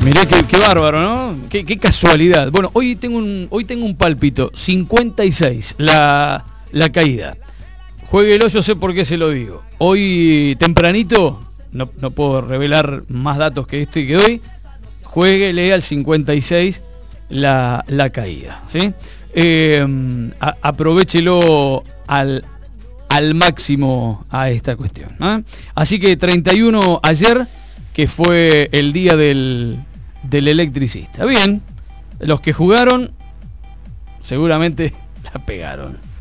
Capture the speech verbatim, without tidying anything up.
Mirá qué, qué bárbaro, ¿no? Qué, qué casualidad. Bueno, hoy tengo un, hoy tengo un pálpito, cincuenta y seis, la, la caída. Jueguelo, yo sé por qué se lo digo. Hoy tempranito, no, no puedo revelar más datos que este que doy, jueguele al cincuenta y seis la, la caída, ¿sí? Eh, a, aprovéchelo al, al máximo a esta cuestión, ¿eh? Así que treinta y uno ayer, que fue el día del, del electricista. Bien, los que jugaron seguramente la pegaron.